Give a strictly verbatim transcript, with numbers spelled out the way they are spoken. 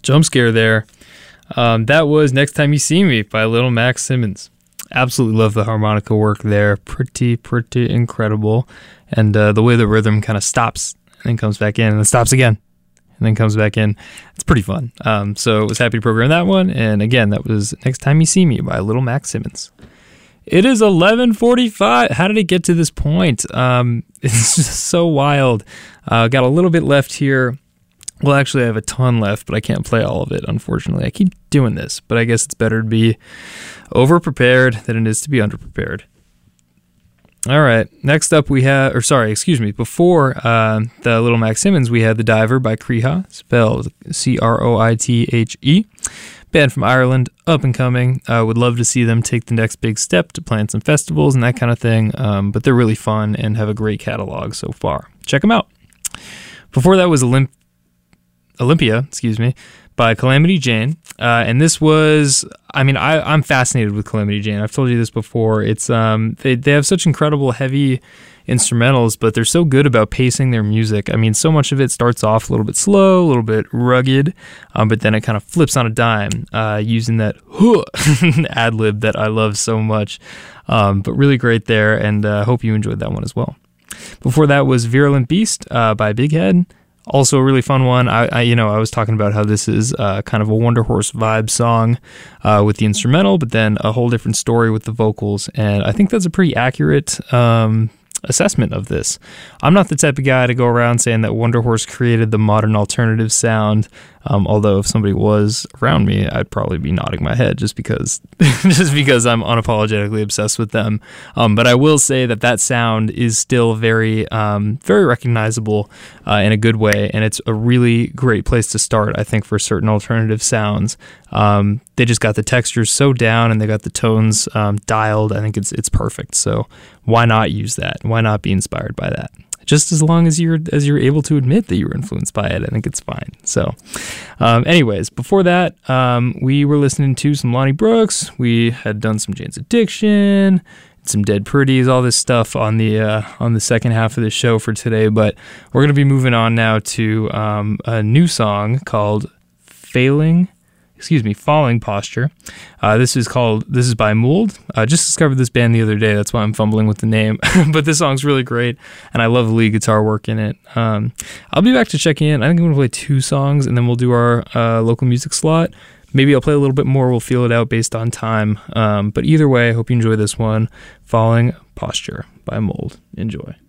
jump scare there. Um, that was Next Time You See Me by Little Max Simmons. Absolutely love the harmonica work there. Pretty, pretty incredible. And uh, the way the rhythm kind of stops and then comes back in and then stops again and then comes back in. It's pretty fun. Um, so I was happy to program that one. And again, that was Next Time You See Me by Little Max Simmons. It is eleven forty-five. How did it get to this point? Um, it's just so wild. Uh, got a little bit left here. Well, actually, I have a ton left, but I can't play all of it, unfortunately. I keep doing this, but I guess it's better to be over-prepared than it is to be under-prepared. All right, next up we have, or sorry, excuse me, before uh, the Little Max Simmons, we had The Diver by Creha, spelled C R O I T H E. Band from Ireland, up and coming. Uh, would love to see them take the next big step to plan some festivals and that kind of thing, um, but they're really fun and have a great catalog so far. Check them out. Before that was Olymp- Olympia, excuse me, by Calamity Jane. Uh, and this was, I mean, I, I'm fascinated with Calamity Jane. I've told you this before. It's um, they, they have such incredible heavy instrumentals, but they're so good about pacing their music. I mean, so much of it starts off a little bit slow, a little bit rugged, um, but then it kind of flips on a dime uh, using that huh, ad-lib that I love so much. Um, but really great there, and I uh, hope you enjoyed that one as well. Before that was Virulent Beast uh, by Big Head. Also a really fun one. I, I, you know, I was talking about how this is uh, kind of a Wonder Horse vibe song uh, with the instrumental, but then a whole different story with the vocals, and I think that's a pretty accurate um, assessment of this. I'm not the type of guy to go around saying that Wonder Horse created the modern alternative sound, um, although if somebody was around me, I'd probably be nodding my head just because just because I'm unapologetically obsessed with them. Um, but I will say that that sound is still very, um, very recognizable uh, in a good way, and it's a really great place to start, I think, for certain alternative sounds. Um, they just got the textures so down, and they got the tones um, dialed. I think it's it's perfect. So why not use that? Why not be inspired by that? Just as long as you're as you're able to admit that you were influenced by it, I think it's fine. So, um, anyways, before that, um, we were listening to some Lonnie Brooks. We had done some Jane's Addiction, some Dead Pretties, all this stuff on the uh, on the second half of the show for today. But we're gonna be moving on now to um, a new song called "Failing." Excuse me, Falling Posture. Uh, this is called, this is by Mould. I just discovered this band the other day, that's why I'm fumbling with the name. But this song's really great, and I love the lead guitar work in it. Um, I'll be back to check in. I think I'm going to play two songs, and then we'll do our uh, local music slot. Maybe I'll play a little bit more. We'll feel it out based on time. Um, but either way, I hope you enjoy this one. Falling Posture by Mould. Enjoy.